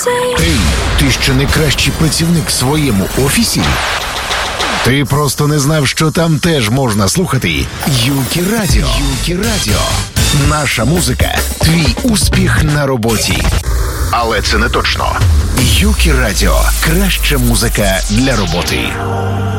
Ей, ти ще не кращий працівник в своєму офісі? Ти просто не знав, що там теж можна слухати Юкі Радіо. Юкі Радіо. Наша музика – твій успіх на роботі. Але це не точно. Юкі Радіо – краща музика для роботи.